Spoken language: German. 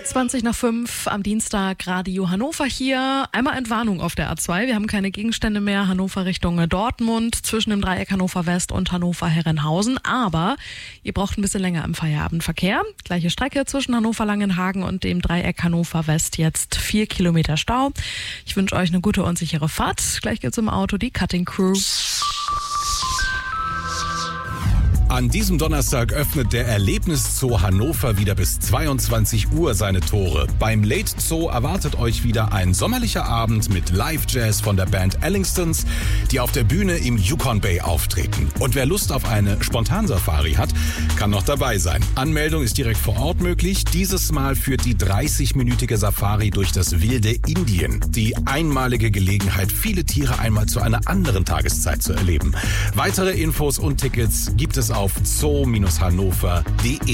4:20 am Dienstag, Radio Hannover hier. Einmal Entwarnung auf der A2. Wir haben keine Gegenstände mehr. Hannover Richtung Dortmund, zwischen dem Dreieck Hannover West und Hannover Herrenhausen. Aber ihr braucht ein bisschen länger im Feierabendverkehr. Gleiche Strecke zwischen Hannover Langenhagen und dem Dreieck Hannover West. Jetzt 4 Kilometer Stau. Ich wünsche euch eine gute und sichere Fahrt. Gleich geht's im Auto, die Cutting Crew. An diesem Donnerstag öffnet der Erlebniszoo Hannover wieder bis 22 Uhr seine Tore. Beim Late Zoo erwartet euch wieder ein sommerlicher Abend mit Live-Jazz von der Band Ellingstons, die auf der Bühne im Yukon Bay auftreten. Und wer Lust auf eine Spontansafari hat, kann noch dabei sein. Anmeldung ist direkt vor Ort möglich. Dieses Mal führt die 30-minütige Safari durch das wilde Indien. Die einmalige Gelegenheit, viele Tiere einmal zu einer anderen Tageszeit zu erleben. Weitere Infos und Tickets gibt es auf zoo-hannover.de.